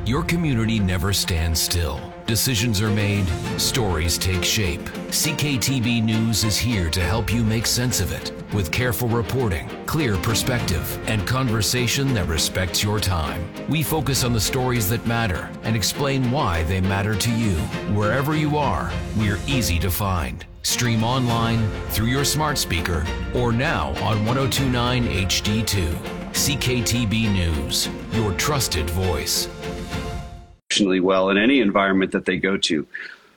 Your community never stands still. Decisions are made, stories take shape. CKTB News is here to help you make sense of it with careful reporting, clear perspective, and conversation that respects your time. We focus on the stories that matter and explain why they matter to you. Wherever you are, we're easy to find. Stream online, through your smart speaker, or now on 1029 HD2. CKTB News, your trusted voice. Well in any environment that they go to.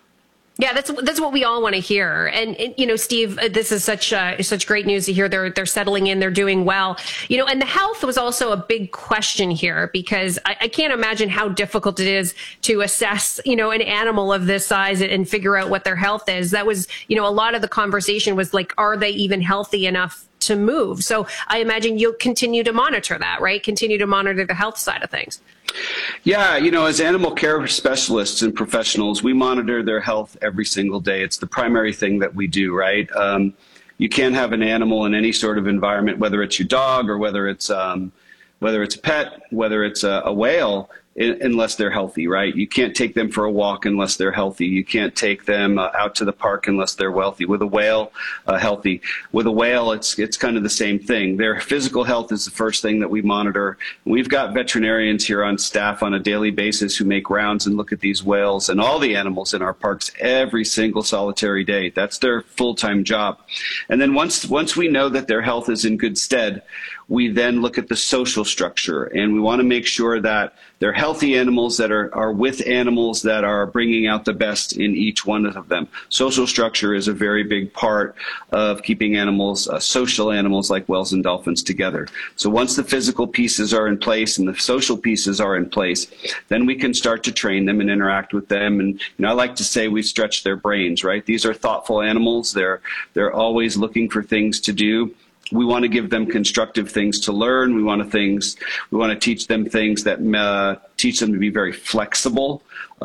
Yeah, that's what we all want to hear. And you know, Steve, this is such great news to hear. They're settling in, they're doing well. You know, and the health was also a big question here, because I can't imagine how difficult it is to assess, you know, an animal of this size and figure out what their health is. That was, you know, a lot of the conversation was like, are they even healthy enough to move? So I imagine you'll continue to monitor that, right? Continue to monitor the health side of things. Yeah, you know, as animal care specialists and professionals, we monitor their health every single day. It's the primary thing that we do, right? You can't have an animal in any sort of environment, whether it's your dog or whether it's a pet, whether it's a whale, unless they're healthy, right? You can't take them for a walk unless they're healthy. You can't take them out to the park unless they're wealthy. With a whale, healthy. With a whale, it's kind of the same thing. Their physical health is the first thing that we monitor. We've got veterinarians here on staff on a daily basis who make rounds and look at these whales and all the animals in our parks every single solitary day. That's their full-time job. And then once we know that their health is in good stead, we then look at the social structure, and we want to make sure that they're healthy animals that are with animals that are bringing out the best in each one of them. Social structure is a very big part of keeping animals, social animals like whales and dolphins, together. So once the physical pieces are in place and the social pieces are in place, then we can start to train them and interact with them. And you know, I like to say we stretch their brains, right? These are thoughtful animals. They're always looking for things to do. We want to give them constructive things to learn. We want to teach them things that teach them to be very flexible.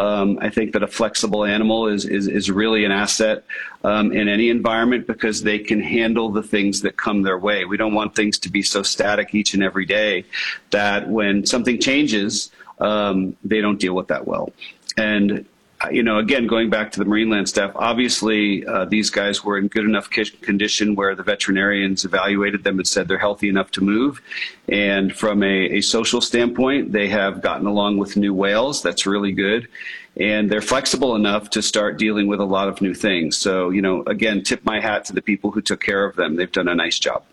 I think that a flexible animal is really an asset in any environment, because they can handle the things that come their way. We don't want things to be so static each and every day that when something changes, they don't deal with that well. And you know, again, going back to the Marineland staff, obviously these guys were in good enough condition where the veterinarians evaluated them and said they're healthy enough to move. And from a social standpoint, they have gotten along with new whales. That's really good. And they're flexible enough to start dealing with a lot of new things. So, you know, again, tip my hat to the people who took care of them. They've done a nice job.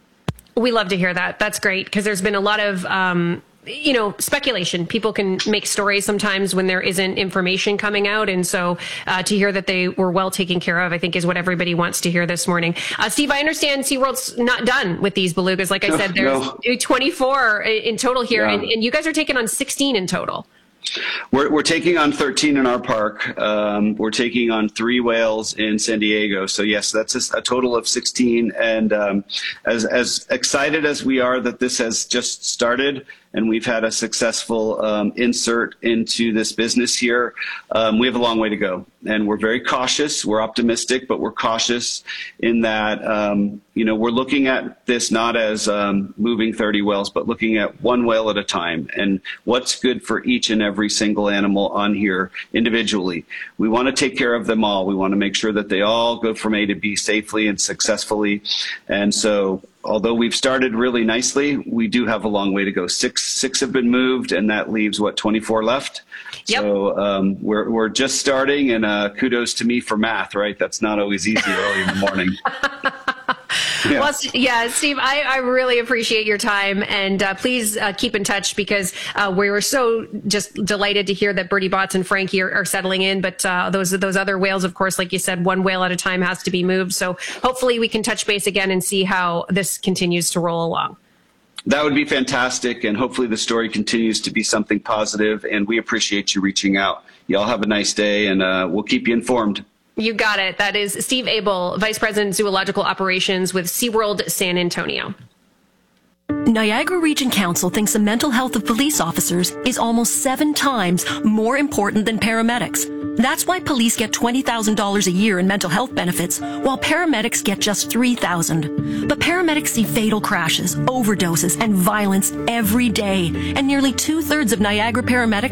We love to hear that. That's great, because there's been a lot of you know, speculation. People can make stories sometimes when there isn't information coming out. And so to hear that they were well taken care of, I think, is what everybody wants to hear this morning. Steve, I understand SeaWorld's not done with these belugas. Like I said, there's 24 in total here, and you guys are taking on 16 in total. We're taking on 13 in our park. We're taking on 3 whales in San Diego. So yes, that's a total of 16. And as excited as we are that this has just started and we've had a successful insert into this business here, we have a long way to go. And we're very cautious. We're optimistic, but we're cautious in that, you know, we're looking at this not as moving 30 whales, but looking at one whale at a time and what's good for each and every single animal on here individually. We want to take care of them all. We want to make sure that they all go from A to B safely and successfully. And so, although we've started really nicely, we do have a long way to go. Six have been moved, and that leaves, what, 24 left? Yep. So we're just starting, and kudos to me for math, right? That's not always easy early in the morning. Yeah. Well, yeah, Steve, I really appreciate your time, and please keep in touch, because we were so just delighted to hear that Bertie Bott's and Frankie are settling in. But those other whales, of course, like you said, one whale at a time has to be moved. So hopefully we can touch base again and see how this continues to roll along. That would be fantastic, and hopefully the story continues to be something positive, and we appreciate you reaching out. Y'all have a nice day, and we'll keep you informed. You got it. That is Steve Abel, Vice President, Zoological Operations with SeaWorld San Antonio. Niagara Region Council thinks the mental health of police officers is almost 7 times more important than paramedics. That's why police get $20,000 a year in mental health benefits, while paramedics get just $3,000. But paramedics see fatal crashes, overdoses, and violence every day, and nearly 2/3 of Niagara paramedics